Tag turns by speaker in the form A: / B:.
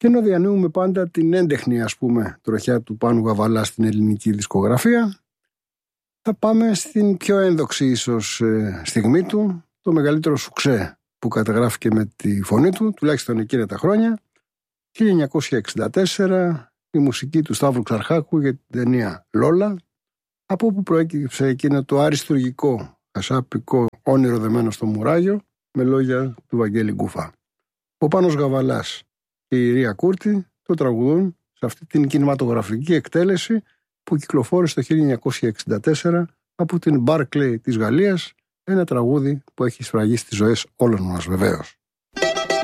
A: Και ενώ διανύουμε πάντα την έντεχνη, τροχιά του Πάνου Γαβαλά στην ελληνική δισκογραφία, θα πάμε στην πιο ένδοξη ίσως στιγμή του, το μεγαλύτερο σουξέ που καταγράφηκε με τη φωνή του, τουλάχιστον εκείνα τα χρόνια, 1964, η μουσική του Σταύρου Ξαρχάκου για την ταινία Λόλα, από όπου προέκυψε εκείνο το αριστουργικό, ασάπικο όνειρο δεμένο στο μουράγιο, με λόγια του Βαγγέλη Γκούφα. Ο Πάνος Γαβαλάς και η Ρία Κούρτη το τραγουδούν σε αυτή την κινηματογραφική εκτέλεση που κυκλοφόρησε το 1964 από την Barclay της Γαλλίας, ένα τραγούδι που έχει σφραγίσει τις ζωές όλων μας βεβαίως.